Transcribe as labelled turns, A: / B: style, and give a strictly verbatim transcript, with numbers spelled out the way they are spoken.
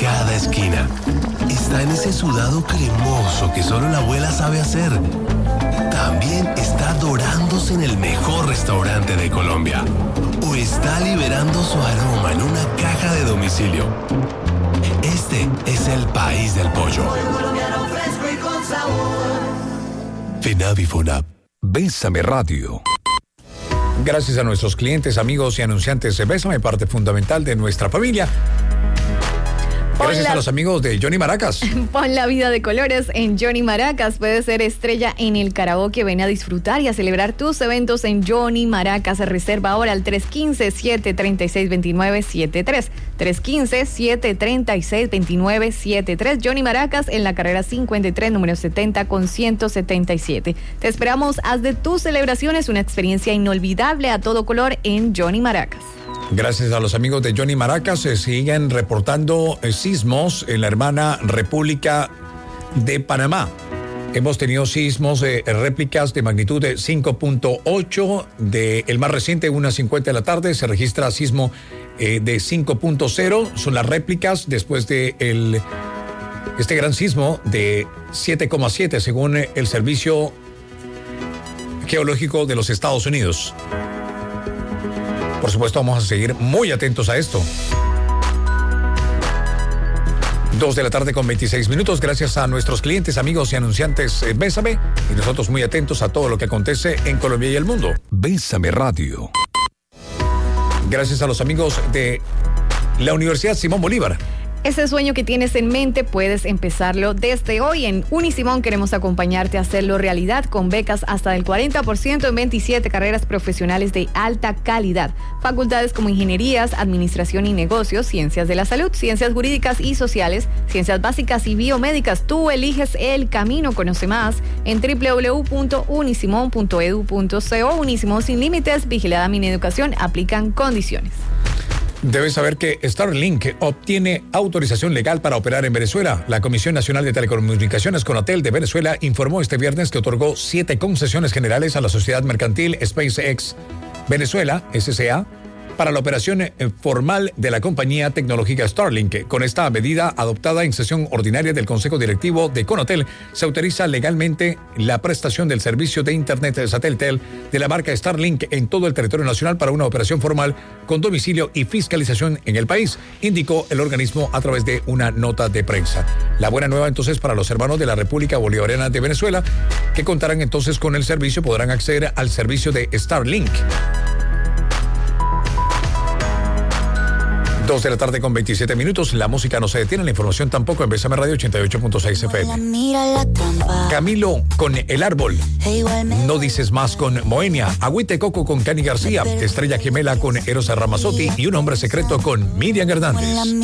A: cada esquina. Está en ese sudado cremoso que solo la abuela sabe hacer. También está dorándose en el mejor restaurante de Colombia. O está liberando su aroma en una caja de domicilio. Este es el país del pollo. Fenavi Fonab.
B: Bésame Radio. Gracias a nuestros clientes, amigos y anunciantes de Bésame, parte fundamental de nuestra familia. Gracias la... a los amigos de Johnny Maracas.
C: Pon la vida de colores en Johnny Maracas. Puedes ser estrella en el karaoke. Ven a disfrutar y a celebrar tus eventos en Johnny Maracas. Reserva ahora al tres uno cinco, siete tres seis, dos nueve siete tres. tres uno cinco, siete tres seis, dos nueve siete tres. Johnny Maracas en la carrera cincuenta y tres, número setenta con ciento setenta y siete. Te esperamos. Haz de tus celebraciones una experiencia inolvidable a todo color en Johnny Maracas.
B: Gracias a los amigos de Johnny Maracas, se siguen reportando eh, sismos en la hermana República de Panamá. Hemos tenido sismos, eh, réplicas de magnitud de cinco punto ocho, de el más reciente, una cincuenta de la tarde, se registra sismo eh, de cinco punto cero, son las réplicas después de el, este gran sismo de siete coma siete, según el Servicio Geológico de los Estados Unidos. Por supuesto, vamos a seguir muy atentos a esto. Dos de la tarde con veintiséis minutos. Gracias a nuestros clientes, amigos y anunciantes eh, Bésame. Y nosotros muy atentos a todo lo que acontece en Colombia y el mundo. Bésame Radio. Gracias a los amigos de la Universidad Simón Bolívar.
C: Ese sueño que tienes en mente puedes empezarlo desde hoy. En Unisimón queremos acompañarte a hacerlo realidad con becas hasta del cuarenta por ciento en veintisiete carreras profesionales de alta calidad. Facultades como ingenierías, administración y negocios, ciencias de la salud, ciencias jurídicas y sociales, ciencias básicas y biomédicas. Tú eliges el camino. Conoce más en doble u doble u doble u punto unisimón punto e d u punto co. Unisimón sin límites, vigilada Mineducación, aplican condiciones.
B: Debes saber que Starlink obtiene autorización legal para operar en Venezuela. La Comisión Nacional de Telecomunicaciones Conatel de Venezuela informó este viernes que otorgó siete concesiones generales a la sociedad mercantil SpaceX Venezuela, S C A, para la operación formal de la compañía tecnológica Starlink. Con esta medida adoptada en sesión ordinaria del Consejo Directivo de Conatel, se autoriza legalmente la prestación del servicio de Internet satelital de la marca Starlink en todo el territorio nacional para una operación formal con domicilio y fiscalización en el país, indicó el organismo a través de una nota de prensa. La buena nueva entonces para los hermanos de la República Bolivariana de Venezuela, que contarán entonces con el servicio, podrán acceder al servicio de Starlink. Dos de la tarde con veintisiete minutos. La música no se detiene, la información tampoco en Bésame Radio ochenta y ocho punto seis F M. Camilo con El Árbol. No dices más con Moenia. Agüite Coco con Cani García. Estrella Gemela con Eros Ramazzotti y Un Hombre Secreto con Miriam Hernández.